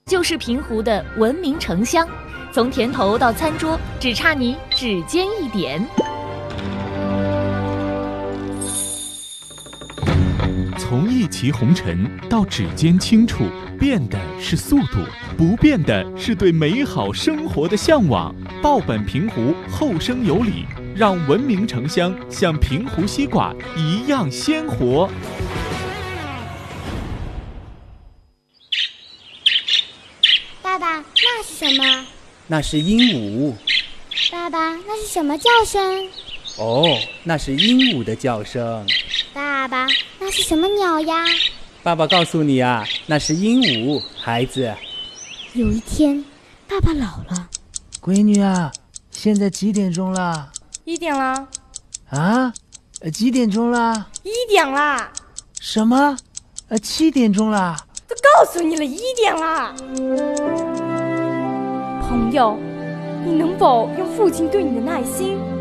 就是平湖的文明城乡，从田头到餐桌，只差你指尖一点。 从一骑红尘到指尖轻触，变的是速度，不变的是对美好生活的向往。报本平湖，后生有礼，让文明城乡像平湖西瓜一样鲜活。 爸爸，那是什么？ 那是鹦鹉。 爸爸，那是什么叫声？ 哦，那是鹦鹉的叫声。 爸爸，那是什么鸟呀？ 爸爸告诉你啊，那是鹦鹉，孩子。 有一天，爸爸老了。 闺女啊，现在几点钟了 ？1点了。 啊？几点钟了 ？1点了。 什么？7点钟了。 都告诉你了，1点了。朋友，你能否用父亲对你的耐心